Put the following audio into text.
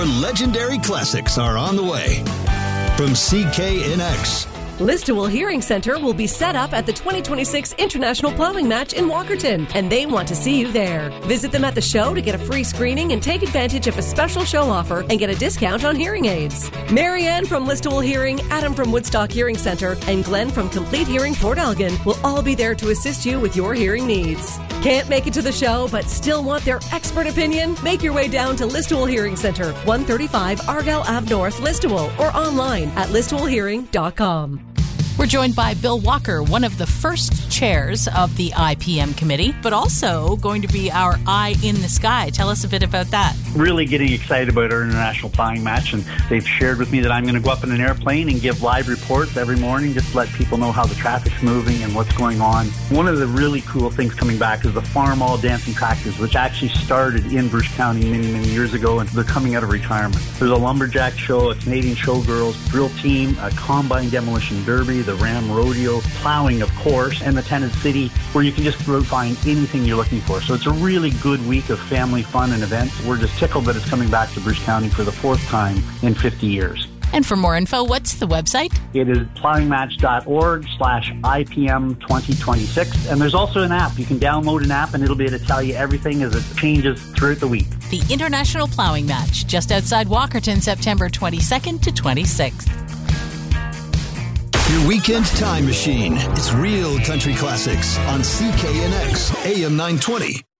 More legendary classics are on the way. From CKNX. Listowel Hearing Center will be set up at the 2026 International Plowing Match in Walkerton, and they want to see you there. Visit them at the show to get a free screening and take advantage of a special show offer and get a discount on hearing aids. Marianne from Listowel Hearing, Adam from Woodstock Hearing Center, and Glenn from Complete Hearing Port Elgin will all be there to assist you with your hearing needs. Can't make it to the show but still want their expert opinion? Make your way down to Listowel Hearing Center, 135 Argyle Ave North, Listowel, or online at listowelhearing.com. We're joined by Bill Walker, one of the first chairs of the IPM committee, but also going to be our eye in the sky. Tell us a bit about that. Really getting excited about our international plowing match, and they've shared with me that I'm going to go up in an airplane and give live reports every morning just to let people know how the traffic's moving and what's going on. One of the really cool things coming back is the Farm All Dancing Tractors, which actually started in Bruce County many, many years ago, and they're coming out of retirement. There's a lumberjack show, a Canadian Showgirls, drill team, a combine demolition derby, the Ram Rodeo, plowing, of course, and the Tenant City, where you can just find anything you're looking for. So it's a really good week of family fun and events. We're just tickled that it's coming back to Bruce County for the fourth time in 50 years. And for more info, what's the website? It is plowingmatch.org/IPM 2026. And there's also an app. You can download an app and it'll be able to tell you everything as it changes throughout the week. The International Plowing Match, just outside Walkerton, September 22nd to 26th. Your weekend time machine. It's real country classics on CKNX AM 920.